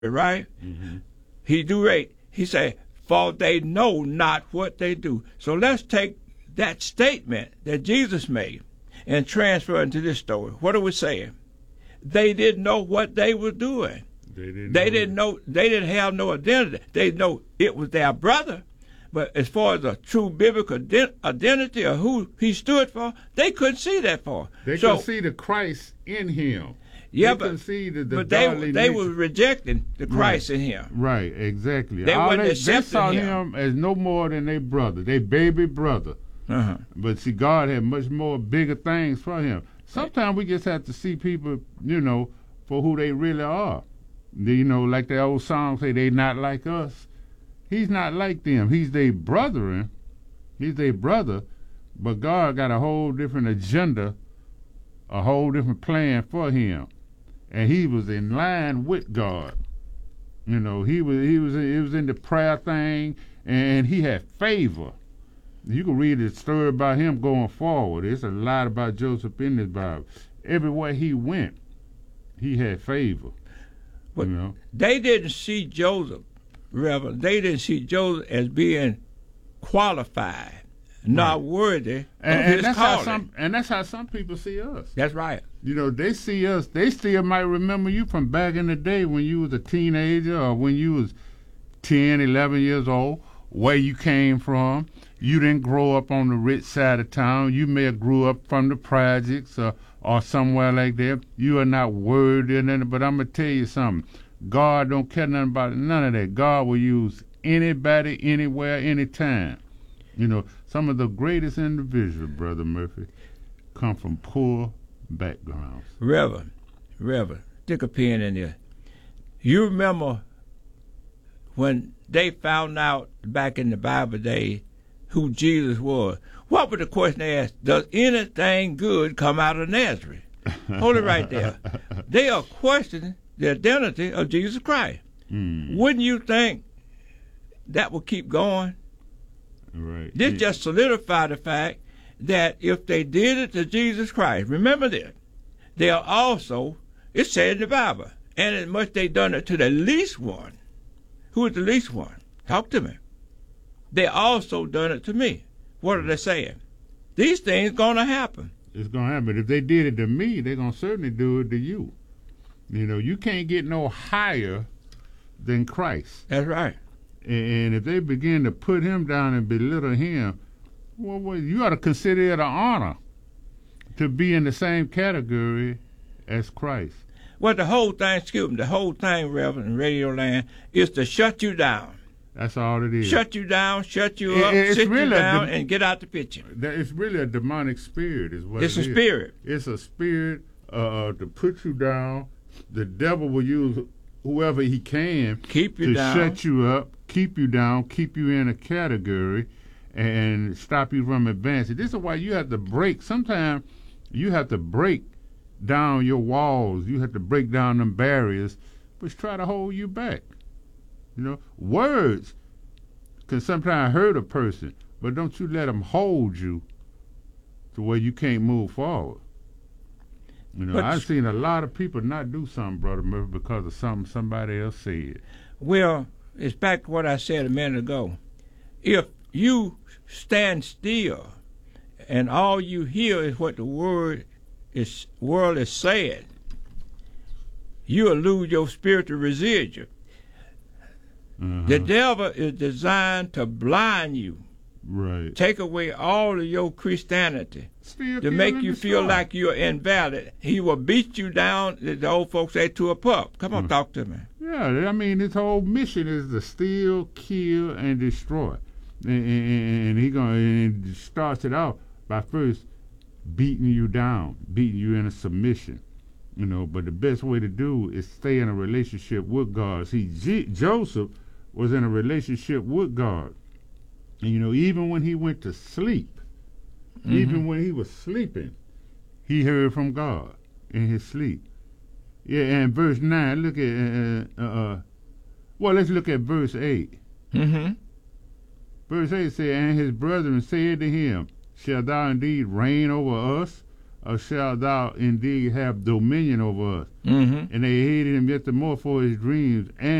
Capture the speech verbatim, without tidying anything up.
right? Mm-hmm. He do right. He say, for they know not what they do. So let's take that statement that Jesus made and transfer it into this story. What are we saying? They didn't know what they were doing. They didn't. They know didn't know. They didn't have no identity. They know it was their brother, but as far as a true biblical identity or who he stood for, they couldn't see that far. They so, could see the Christ in him. Yeah, they but, see the, the but they they nature. were rejecting the Christ right. in him. Right, exactly. They All wasn't they, accepting they saw him. him as no more than their brother, their baby brother. Uh-huh. But see, God had much more bigger things for him. Sometimes we just have to see people, you know, for who they really are. You know, like the old song say, they not like us. He's not like them. He's their brethren. He's their brother. But God got a whole different agenda, a whole different plan for him. And he was in line with God. You know, he was he was he was in the prayer thing, and he had favor. You can read the story about him going forward. There's a lot about Joseph in this Bible. Everywhere he went, he had favor. But you know? They didn't see Joseph, Reverend. They didn't see Joseph as being qualified, not right. worthy of and, his and that's calling. How some, and that's how some people see us. That's right. You know, they see us. They still might remember you from back in the day when you was a teenager or when you was ten, eleven years old, where you came from. You didn't grow up on the rich side of town. You may have grew up from the projects or, or somewhere like that. You are not worthy or nothing, but I'm going to tell you something. God don't care nothing about none of that. God will use anybody, anywhere, anytime. You know, some of the greatest individuals, Brother Murphy, come from poor backgrounds. Reverend, Reverend, stick a pin in there. You remember when they found out back in the Bible days who Jesus was. What was the question they asked? Does anything good come out of Nazareth? Hold it right there. They are questioning the identity of Jesus Christ. Mm. Wouldn't you think that would keep going? Right. This yeah. just solidified the fact that if they did it to Jesus Christ, remember this, they are also, it said in the Bible, and as much they done it to the least one. Who is the least one? Talk to me. They also done it to me. What are they saying? These things gonna happen. It's gonna happen. If they did it to me, they're gonna certainly do it to you. You know, you can't get no higher than Christ. That's right. And if they begin to put him down and belittle him, well, well you ought to consider it an honor to be in the same category as Christ. Well, the whole thing, excuse me, the whole thing, Reverend Radio Land, is to shut you down. That's all it is. Shut you down, shut you it, up, it's sit really you down, de- and get out the picture. It's really a demonic spirit is what it's it a is. spirit. It's a spirit uh, to put you down. The devil will use whoever he can keep you to down. shut you up, keep you down, keep you in a category, and stop you from advancing. This is why you have to break. Sometimes you have to break down your walls. You have to break down them barriers, which try to hold you back. You know, words can sometimes hurt a person, but don't you let them hold you to where you can't move forward. You know, but I've seen a lot of people not do something, Brother Murphy, because of something somebody else said. Well, it's back to what I said a minute ago. If you stand still and all you hear is what the word is, world is saying, you'll lose your spiritual residual. Uh-huh. The devil is designed to blind you, right? Take away all of your Christianity, Still to make you feel like you're invalid. He will beat you down, the old folks say, to a pup. Come on, mm. talk to me. Yeah, I mean, his whole mission is to steal, kill, and destroy. And, and, and he gonna and starts it out by first beating you down, beating you into submission. You know, but the best way to do is stay in a relationship with God. See, G- Joseph was in a relationship with God. And, you know, even when he went to sleep, mm-hmm. even when he was sleeping, he heard from God in his sleep. Yeah, and verse nine, look at, uh, uh, well, let's look at verse eight. Mm-hmm. Verse eight says, and his brethren said to him, shall thou indeed reign over us? or shalt thou indeed have dominion over us? Mm-hmm. And they hated him yet the more for his dreams and